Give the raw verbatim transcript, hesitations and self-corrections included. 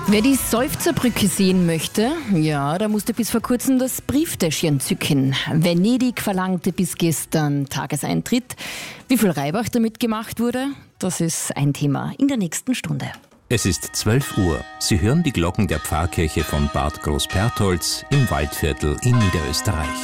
Wer die Seufzerbrücke sehen möchte, ja, da musste bis vor kurzem das Brieftäschchen zücken. Venedig verlangte bis gestern Tageseintritt. Wie viel Reibach damit gemacht wurde, das ist ein Thema in der nächsten Stunde. Es ist zwölf Uhr. Sie hören die Glocken der Pfarrkirche von Bad Großpertholz im Waldviertel in Niederösterreich.